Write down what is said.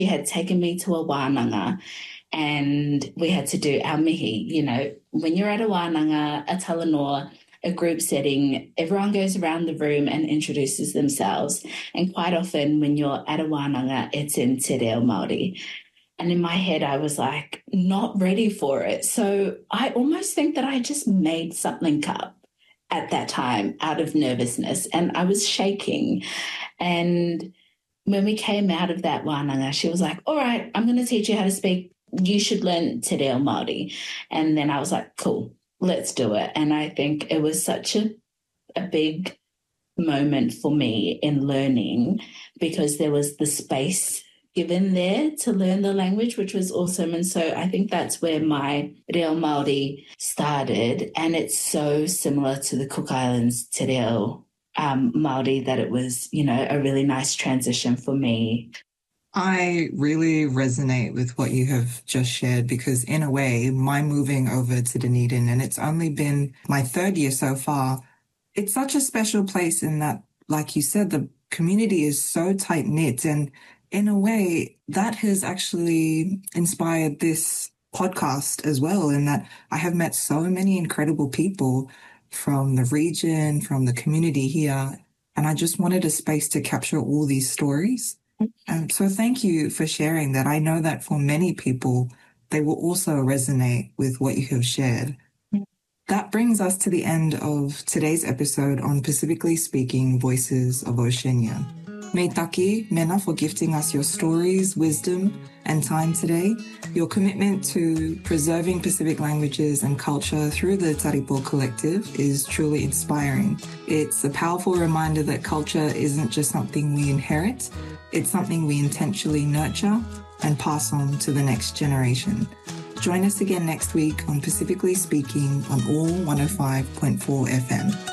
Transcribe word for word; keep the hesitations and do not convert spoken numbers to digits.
She had taken me to a wānanga and we had to do our mihi. You know, when you're at a wānanga, a talanoa, a group setting, everyone goes around the room and introduces themselves. And quite often when you're at a wānanga, it's in Te Reo Māori. And in my head, I was like, not ready for it. So I almost think that I just made something up at that time out of nervousness, and I was shaking. And when we came out of that wānanga, she was like, all right, I'm going to teach you how to speak. You should learn Te Reo Māori. And then I was like, cool, let's do it. And I think it was such a, a big moment for me in learning, because there was the space given there to learn the language, which was awesome. And so I think that's where my Reo Māori started. And it's so similar to the Cook Islands Te Reo um, Māori that it was, you know, a really nice transition for me. I really resonate with what you have just shared, because in a way, my moving over to Dunedin, and it's only been my third year so far, it's such a special place in that, like you said, the community is so tight-knit, and in a way, that has actually inspired this podcast as well, in that I have met so many incredible people from the region, from the community here, and I just wanted a space to capture all these stories. Um, so thank you for sharing that. I know that for many people, they will also resonate with what you have shared. That brings us to the end of today's episode on Pacifically Speaking Voices of Oceania. Me taki, mena, for gifting us your stories, wisdom, and time today. Your commitment to preserving Pacific languages and culture through the Taripo Collective is truly inspiring. It's a powerful reminder that culture isn't just something we inherit, it's something we intentionally nurture and pass on to the next generation. Join us again next week on Pacifically Speaking on All one oh five point four F M.